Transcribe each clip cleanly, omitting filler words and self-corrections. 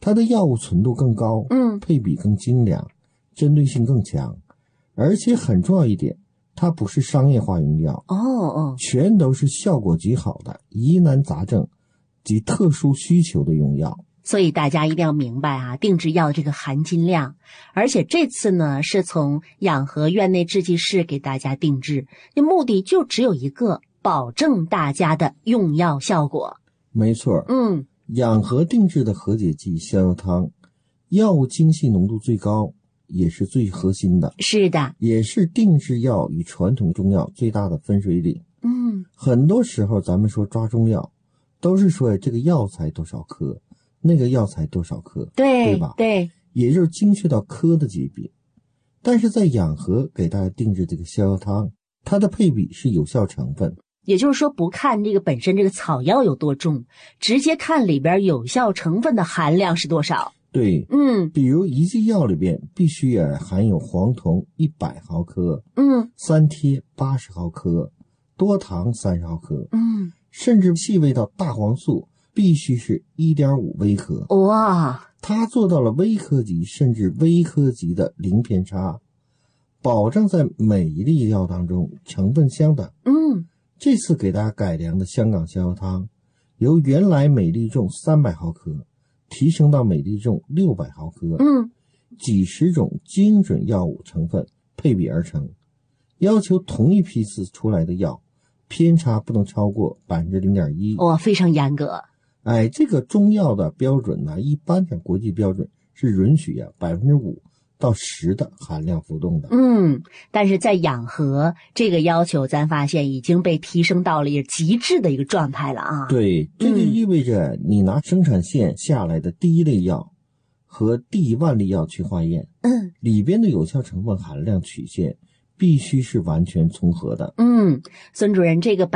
它的药物纯度更高，配比更精良，针对性更强，而且很重要一点，它不是商业化用药，全都是效果极好的疑难杂症及特殊需求的用药。 所以大家一定要明白啊，定制药这个含金量。而且这次呢，是从养和院内制剂室给大家定制，那目的就只有一个，保证大家的用药效果。 没错，养和定制的和解剂逍遥汤，药物精细浓度最高，也是最核心的。 是的， 也是定制药与传统中药最大的分水岭。很多时候咱们说抓中药，都是说这个药材多少克，那个药材多少克，对吧？ 对， 也就是精确到克的级别。但是在养和给大家定制这个逍遥汤，它的配比是有效成分， 也就是说不看这个本身这个草药有多重，直接看里边有效成分的含量是多少。 对，比如一剂药里边必须含有黄酮100毫克，三萜80毫克，多糖30毫克，甚至细微到大黄素必须是 1.5 微克。 哇， 它做到了微克级甚至微克级的零偏差，保证在每一粒药当中成分相等。这次给大家改良的香港逍遥汤，由原来每粒重300毫克提升到每粒重600毫克，几十种精准药物成分配比而成，要求同一批次出来的药偏差不能超过 0.1%。 哇，非常严格。 这个中药的标准呢，一般的国际标准是允许5%到10%的含量浮动的。 但是在养和这个要求，咱发现已经被提升到了极致的一个状态了啊。 对，这就意味着你拿生产线下来的第一类药和第1万粒药去化验，里边的有效成分含量曲线必须是完全重合的。 孙主任，这个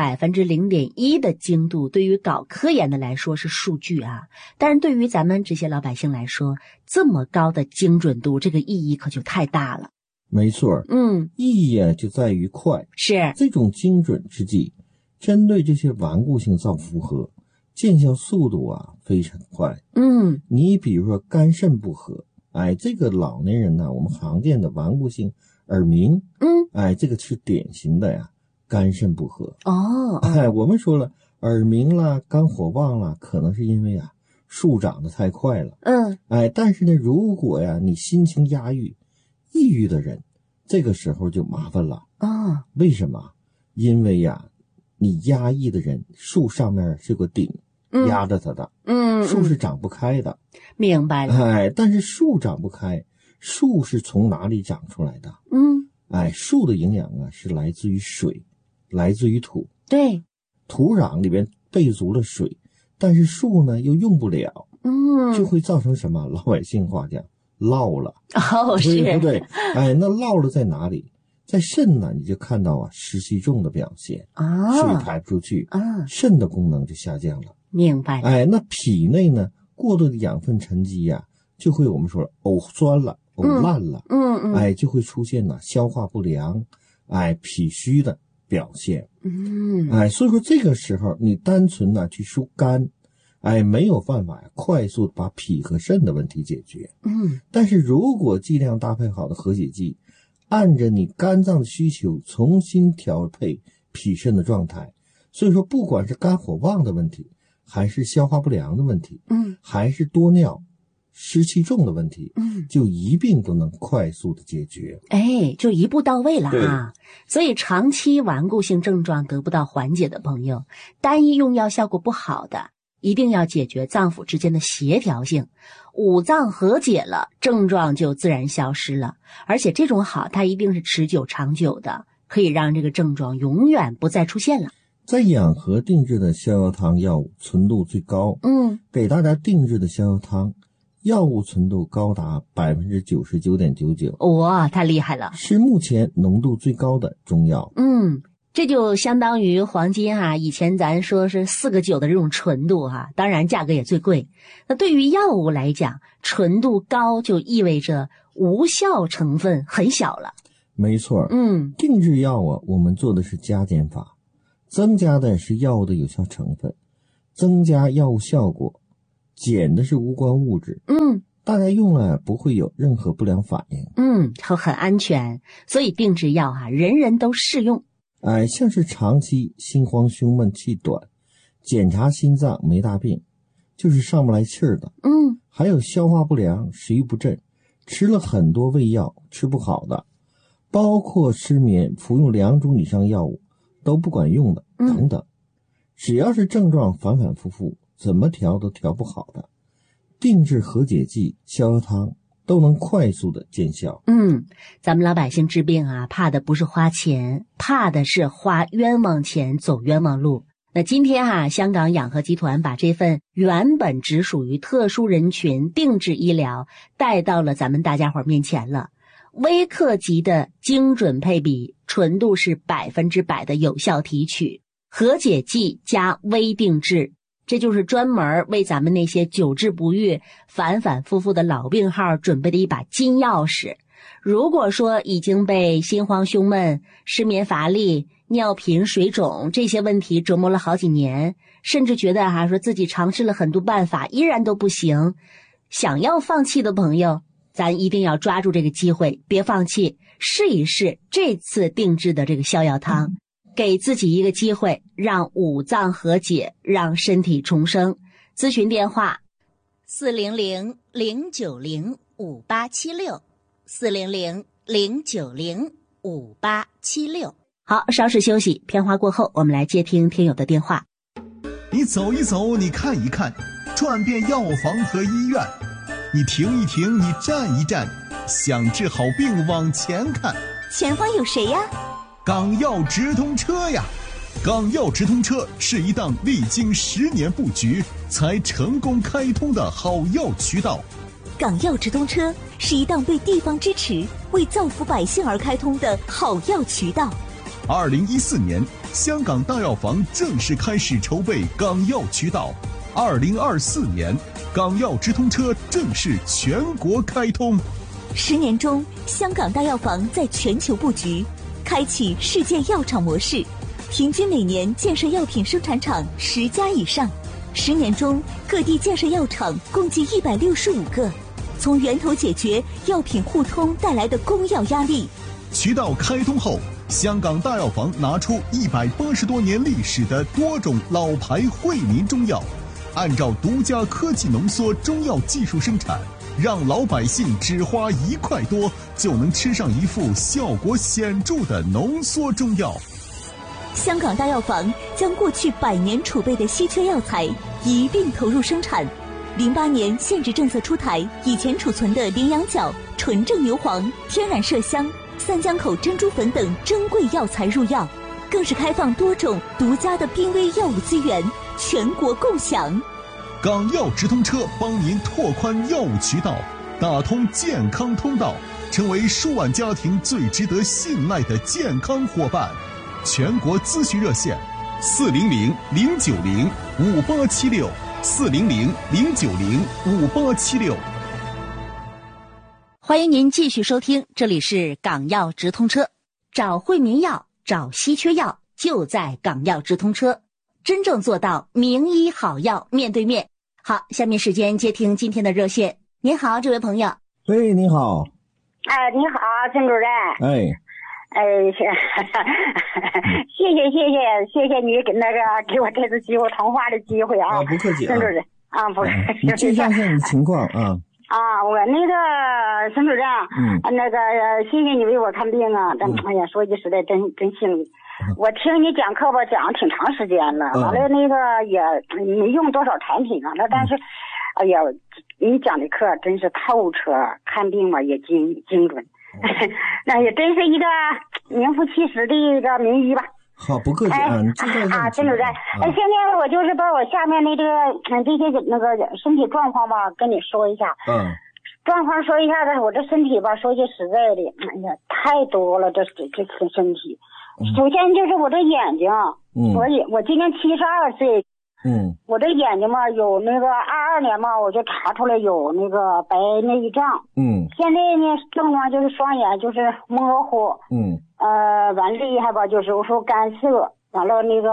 0.1% 的精度对于搞科研的来说是数据啊，但是对于咱们这些老百姓来说，这么高的精准度，这个意义可就太大了。 没错，意义就在于快。 是这种精准之剂，针对这些顽固性造负荷，见效速度非常快。你比如说肝肾不和，这个老年人呢，我们常见的顽固性耳鸣，这个是典型的肝肾不和。我们说了，耳鸣啦，肝火旺啦，可能是因为树长得太快了。但是呢，如果你心情压抑、抑郁的人，这个时候就麻烦了。为什么？因为你压抑的人，树上面是个顶压着它的，树是长不开的。 明白了。 但是树长不开，树是从哪里长出来的？树的营养是来自于水，来自于土。 对， 土壤里边备足了水，但是树呢又用不了，就会造成什么？老百姓话讲，涝了。对不对？那涝了在哪里？在肾呢，你就看到湿气重的表现，水排不出去，肾的功能就下降了。 明白。 那脾内呢，过多的养分沉积就会我们说了呕酸了，呕烂了，就会出现消化不良，脾虚的表现。所以说这个时候你单纯去疏肝，没有办法快速把脾和肾的问题解决。但是如果剂量搭配好的和解剂，按着你肝脏的需求重新调配脾肾的状态，所以说不管是肝火旺的问题，还是消化不良的问题，还是多尿湿气重的问题，就一并都能快速的解决。 就一步到位了啊！所以长期顽固性症状得不到缓解的朋友，单一用药效果不好的，一定要解决脏腑之间的协调性，五脏和解了，症状就自然消失了。而且这种好，它一定是持久长久的，可以让这个症状永远不再出现了。 在养和定制的逍遥汤药物纯度最高，给大家定制的逍遥汤药物纯度高达 99.99%。 哇，太厉害了， 是目前浓度最高的中药。 这就相当于黄金以前咱说是4个9的这种纯度当然价格也最贵。那对于药物来讲，纯度高就意味着无效成分很小了。 没错，定制药我们做的是加减法，增加的是药物的有效成分，增加药物效果， 碱的是无关物质，大家用了不会有任何不良反应， 很安全，所以定制药人人都适用。 像是长期心慌胸闷气短，检查心脏没大病，就是上不来气儿的，还有消化不良、食欲不振，吃了很多胃药吃不好的，包括失眠服用2种以上药物都不管用的等等，只要是症状反反复复，怎么调都调不好的，定制和解剂、逍遥汤都能快速的见效。 咱们老百姓治病怕的不是花钱，怕的是花冤枉钱走冤枉路。那今天香港养和集团把这份原本只属于特殊人群定制医疗带到了咱们大家伙面前了。微克级的精准配比，纯度是100%的有效提取，和解剂加微定制，这就是专门为咱们那些久治不愈、反反复复的老病号准备的一把金钥匙。如果说已经被心慌胸闷、失眠乏力、尿频水肿这些问题折磨了好几年，甚至觉得说自己尝试了很多办法依然都不行，想要放弃的朋友，咱一定要抓住这个机会，别放弃，试一试这次定制的这个逍遥汤，给自己一个机会，让五脏和解，让身体重生。咨询电话400-090-5876，400-090-5876。好，稍事休息，片花过后，我们来接听听友的电话。 你走一走，你看一看，转遍药房和医院，你停一停，你站一站，想治好病往前看。 前方有谁呀？ 港药直通车呀！港药直通车是一档历经10年布局才成功开通的好药渠道。 港药直通车是一档为地方支持、为造福百姓而开通的好药渠道。 2014年，香港大药房正式开始筹备港药渠道。2024年，港药直通车正式全国开通。 10年中，香港大药房在全球布局，开启世界药厂模式，平均每年建设药品生产厂10家以上。10年中，各地建设药厂共计165个，从源头解决药品互通带来的供药压力。 渠道开通后，香港大药房拿出180多年历史的多种老牌惠民中药，按照独家科技浓缩中药技术生产，让老百姓只花1块多就能吃上一副效果显著的浓缩中药。 香港大药房将过去100年储备的稀缺药材一并投入生产。08年限制政策出台，以前储存的羚羊角、纯正牛黄、天然麝香、三江口珍珠粉等珍贵药材入药，更是开放多种独家的濒危药物资源，全国共享。 港药直通车帮您拓宽药物渠道，打通健康通道，成为数万家庭最值得信赖的健康伙伴。全国咨询热线400-090-5876，400-090-5876。 欢迎您继续收听，这里是港药直通车，找惠民药，找稀缺药，就在港药直通车，真正做到名医好药面对面。好，下面时间接听今天的热线。您好，这位朋友。 喂，你好。 你好，陈主任。谢谢你给我这次机会通话的机会啊！ 不客气， 陈主任不是。 你介绍一下你的情况啊。 我那个陈主任，谢谢你为我看病啊！哎呀，说句实在，真幸运。我听你讲课吧，讲了挺长时间了，完了也没用多少产品啊，但是，哎呀，你讲的课真是透彻，看病嘛也精准。那也真是一个名副其实的一个名医吧。 好，不客气你知道陈主任，现在我就是把我下面的这些身体状况吧跟你说一下。状况说一下子，我这身体吧，说句实在的，哎呀，太多了，这身体。首先就是我这眼睛，我今年72岁。我这眼睛嘛，有22年嘛，我就查出来有白内障。现在呢，症状就是双眼就是模糊。完厉害吧，就是我说干涩，完了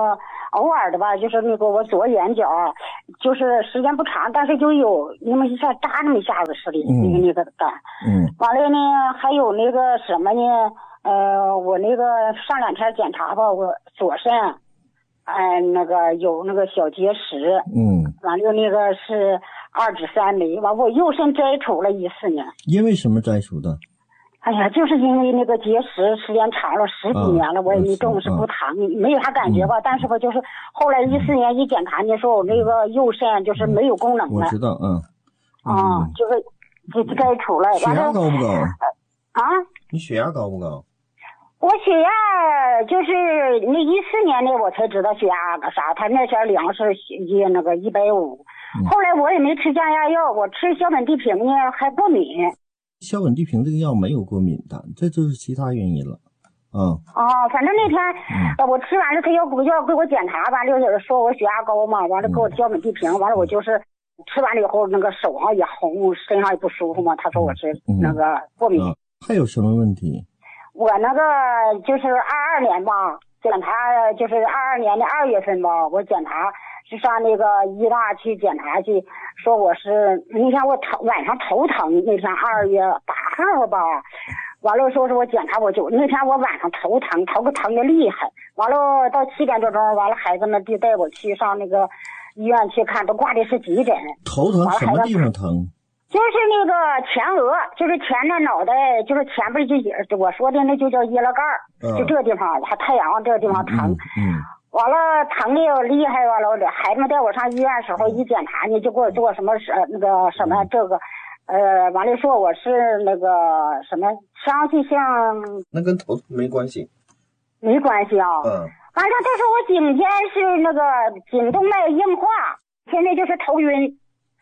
偶尔的吧，就是那个我左眼角，就是时间不长，但是就有那么一下扎那么一下子似的，那个感。完了呢，还有那个什么呢？我那个上2天检查吧，我左肾，那个有那个小结石。完了那个是2指3枚，完我右肾摘除了14年。 因为什么摘除的？ 哎呀，就是因为那个结石时间长了10几年了，我也没重视不疼，没有啥感觉吧。但是吧，就是后来14年一检查呢，说我那个右肾就是没有功能了。 我知道， 就是就摘除了。 血压高不高？你血压高不高？ 我血压就是那14年呢，我才知道血压个啥，他那前量是那个150，后来我也没吃降压药，我吃硝苯地平呢还过敏。 硝苯地平这个药没有过敏的，这就是其他原因了。 反正那天我吃完了，他要给我检查，完了说我血压高嘛，完了给我硝苯地平，完了我就是吃完了以后那个手上也红，身上也不舒服嘛，他说我是那个过敏。 还有什么问题？ 我那个就是22年吧，检查就是22年的2月份吧，我检查是上那个医大去检查去，说我是那天我晚上头疼，那天2月8号吧，完了说是我检查我就那天我晚上头疼的厉害，完了到7点多钟，完了孩子们就带我去上那个医院去看，都挂的是急诊。 头疼什么地方疼？ 就是那个前额，就是前的脑袋，就是前边就我说的那就叫腋拉盖就这地方，还太阳这个地方疼。完了疼的厉害，完了孩子们带我上医院的时候一检查呢，就给我做什么那个什么这个，完了说我是那个什么伤气性。 那跟头疼没关系。 没关系啊。反正这是我颈天是那个颈动脉硬化，现在就是头晕。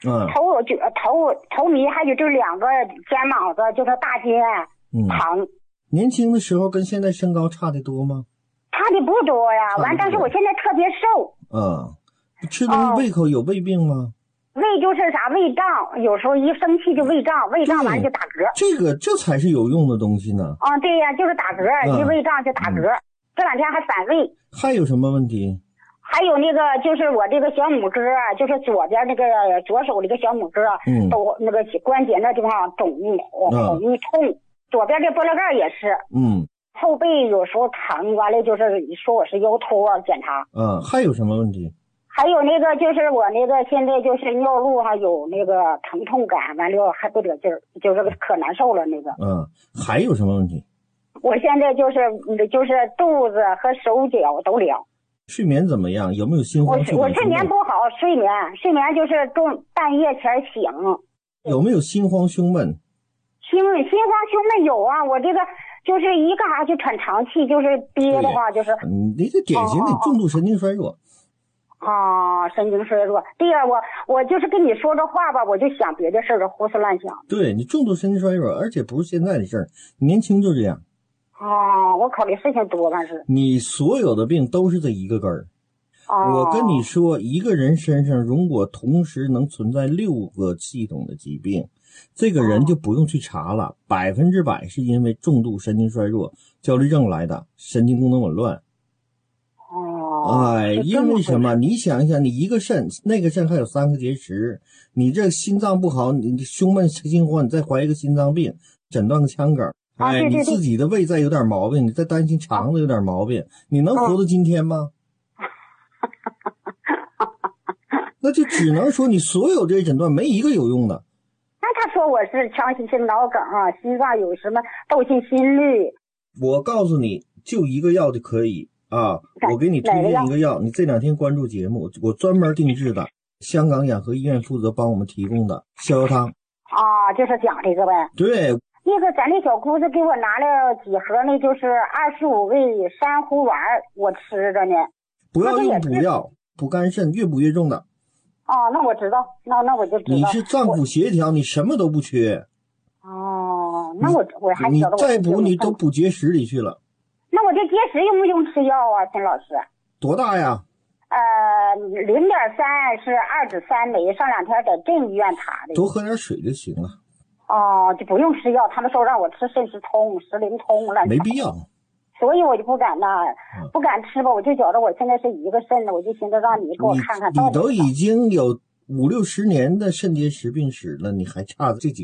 头迷，还有这2个肩膀子就是大肩疼。 年轻的时候跟现在身高差的多吗？ 差的不多呀，完，但是我现在特别瘦。 吃东西胃口有胃病吗？ 胃就是啥胃胀，有时候一生气就胃胀，胃胀完就打嗝。 这才是有用的东西呢。 对呀，就是打嗝，一胃胀就打嗝。这2天还反胃。 还有什么问题？ 还有那个就是我这个小拇哥，就是左边那个左手那个小拇哥，都那个关节那地方肿红痛，左边这拨拉盖也是，后背有时候疼，完了就是说我是腰托检查。 还有什么问题？ 还有那个就是我那个现在就是尿路上有那个疼痛感，完了还不得劲儿，就是可难受了那个。 还有什么问题？ 我现在就是肚子和手脚都凉。 睡眠怎么样？有没有心慌？ 我睡眠不好，睡眠就是半夜前醒。 有没有心慌胸闷？ 心慌胸闷有啊，我这个就是一干啥就喘长气，就是憋的话就是。 你这典型的重度神经衰弱。 神经衰弱。第二，我就是跟你说这话吧，我就想别的事儿，胡思乱想。 对，你重度神经衰弱，而且不是现在的事儿，年轻就这样。 我考虑事情多，但是你所有的病都是这一个根儿。我跟你说，一个人身上如果同时能存在6个系统的疾病，这个人就不用去查了，100%是因为重度神经衰弱、焦虑症来的，神经功能紊乱。因为什么？你想一想，你一个肾，那个肾还有3个结石，你这心脏不好，你胸闷心慌，你再怀一个心脏病，诊断个腔梗。你自己的胃再有点毛病，你再担心肠子有点毛病，你能活到今天吗？那就只能说你所有这些诊断没一个有用的。 那他说我是腔隙性脑梗心脏有什么窦性心律。 我告诉你，就一个药就可以我给你推荐一个药，你这2天关注节目，我专门定制的，香港养和医院负责帮我们提供的逍遥汤。 就是讲这个呗。 对。 那个咱那小姑子给我拿了几盒，那就是25味珊瑚丸，我吃着呢。 不要用补药，补肝肾，越补越重的。 那我知道，那我就知道。 你是脏腑协调，你什么都不缺。 那我还你再补你都补结石里去了。 那我这结石用不用吃药啊，秦老师？ 多大呀 ？0.3是2指3枚，上2天在镇医院查的。 多喝点水就行了。 就不用吃药，他们说让我吃肾石通、石灵通了。 没必要。 所以我就不敢不敢吃吧，我就觉得我现在是一个肾的，我就寻思让你给我看看。 你都已经有5、60年的肾结石病史了，你还差这几